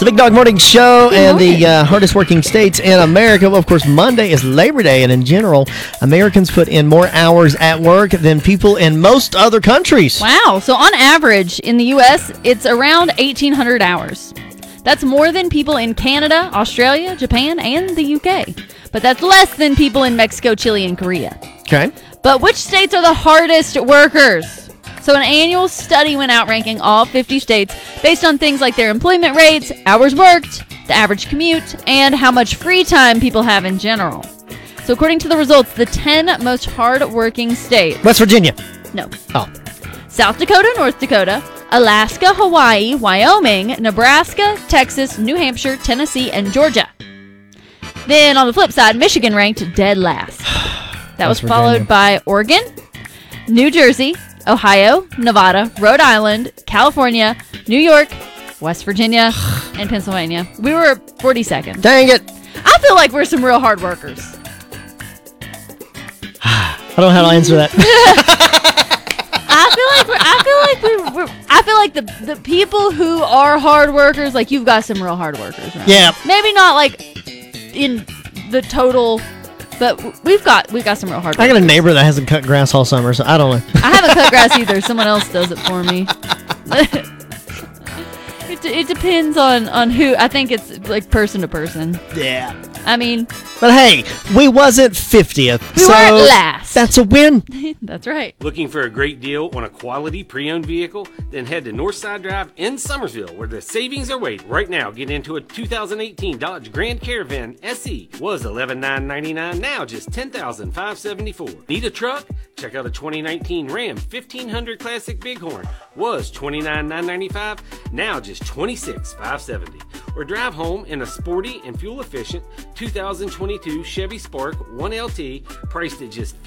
The Big Dog Morning Show and the hardest working states in America. Well, of course, Monday is Labor Day, and in general, Americans put in more hours at work than people in most other countries. Wow. So on average, in the U.S., it's around 1,800 hours. That's more than people in Canada, Australia, Japan, and the UK. But that's less than people in Mexico, Chile, and Korea. Okay. But which states are the hardest workers? So an annual study went out ranking all 50 states based on things like their employment rates, hours worked, the average commute, and how much free time people have in general. So according to the results, the 10 most hard-working states... West Virginia. No. Oh. South Dakota, North Dakota, Alaska, Hawaii, Wyoming, Nebraska, Texas, New Hampshire, Tennessee, and Georgia. Then on the flip side, Michigan ranked dead last. That was followed by Oregon, New Jersey, Ohio, Nevada, Rhode Island, California, New York, West Virginia, and Pennsylvania. We were 42nd. Dang it. I feel like we're some real hard workers. I don't know how to answer that. I feel like the people who are hard workers, like you've got some real hard workers. Right? Yeah. Maybe not like in the total, but we've got some real hard workers. I got a neighbor that hasn't cut grass all summer, so I don't know. I haven't cut grass either. Someone else does it for me. It depends on who. I think it's like person to person. Yeah. I mean, but hey, we wasn't 50th. We weren't last. That's a win. That's right. Looking for a great deal on a quality pre-owned vehicle? Then head to Northside Drive in Summersville, where the savings are waiting. Right now, get into a 2018 Dodge Grand Caravan SE. Was $11,999, now just $10,574. Need a truck? Check out a 2019 Ram 1500 Classic Bighorn. Was $29,995, now just $26,570. Or drive home in a sporty and fuel-efficient 2022 Chevy Spark 1LT, priced at just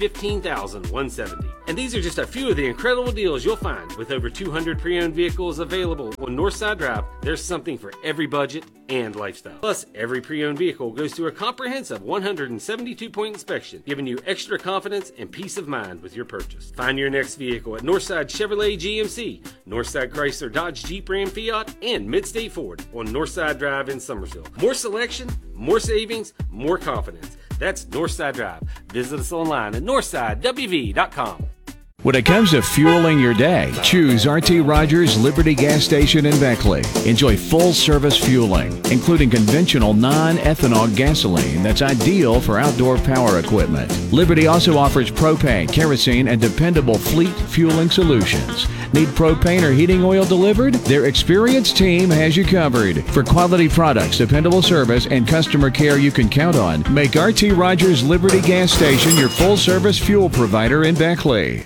$15,170. And these are just a few of the incredible deals you'll find. With over 200 pre-owned vehicles available on Northside Drive, there's something for every budget and lifestyle. Plus, every pre-owned vehicle goes through a comprehensive 172-point inspection, giving you extra confidence and peace of mind with your purchase. Find your next vehicle at Northside Chevrolet GMC, Northside Chrysler Dodge Jeep Ram Fiat, and Midstate Ford on Northside Drive in Summersville. More selection, more savings, more confidence. That's Northside Drive. Visit us online at northsidewv.com. When it comes to fueling your day, choose RT Rogers Liberty Gas Station in Beckley. Enjoy full-service fueling, including conventional non-ethanol gasoline that's ideal for outdoor power equipment. Liberty also offers propane, kerosene, and dependable fleet fueling solutions. Need propane or heating oil delivered? Their experienced team has you covered. For quality products, dependable service, and customer care you can count on, make RT Rogers Liberty Gas Station your full-service fuel provider in Beckley.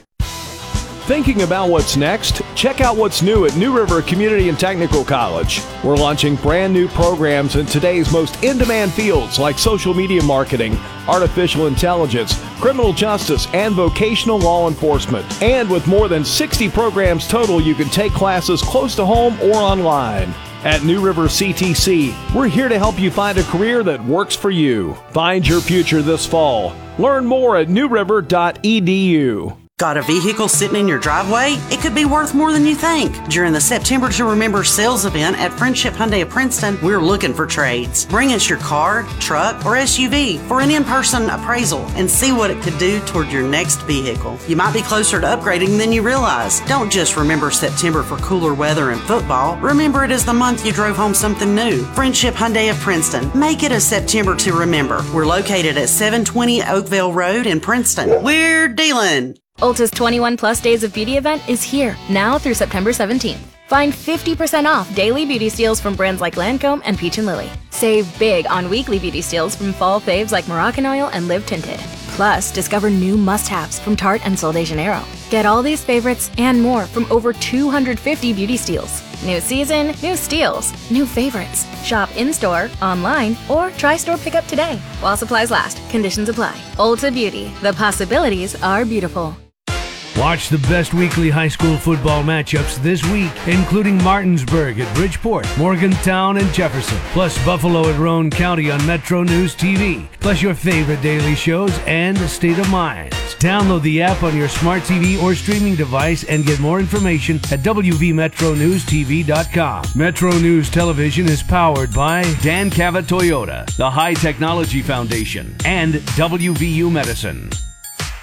Thinking about what's next? Check out what's new at New River Community and Technical College. We're launching brand new programs in today's most in-demand fields like social media marketing, artificial intelligence, criminal justice, and vocational law enforcement. And with more than 60 programs total, you can take classes close to home or online. At New River CTC, we're here to help you find a career that works for you. Find your future this fall. Learn more at newriver.edu. Got a vehicle sitting in your driveway? It could be worth more than you think. During the September to Remember sales event at Friendship Hyundai of Princeton, we're looking for trades. Bring us your car, truck, or SUV for an in-person appraisal and see what it could do toward your next vehicle. You might be closer to upgrading than you realize. Don't just remember September for cooler weather and football. Remember it as the month you drove home something new. Friendship Hyundai of Princeton. Make it a September to remember. We're located at 720 Oakville Road in Princeton. We're dealing. Ulta's 21 Plus Days of Beauty event is here, now through September 17th. Find 50% off daily beauty steals from brands like Lancome and Peach & Lily. Save big on weekly beauty steals from fall faves like Moroccan and Live Tinted. Plus, discover new must-haves from Tarte and Sol de Janeiro. Get all these favorites and more from over 250 beauty steals. New season, new steals, new favorites. Shop in-store, online, or try store pickup today. While supplies last, conditions apply. Ulta Beauty, the possibilities are beautiful. Watch the best weekly high school football matchups this week, including Martinsburg at Bridgeport, Morgantown and Jefferson, plus Buffalo at Roane County on Metro News TV, plus your favorite daily shows and State of Mind. Download the app on your smart TV or streaming device and get more information at wvmetronewstv.com. Metro News Television is powered by Dan Cavett Toyota, the High Technology Foundation, and WVU Medicine.